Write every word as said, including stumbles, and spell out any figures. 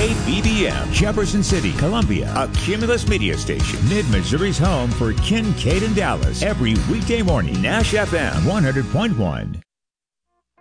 K B B M, Jefferson City, Columbia, a Cumulus media station. Mid-Missouri's home for Kincaid and Dallas. Every weekday morning, Nash F M one hundred point one.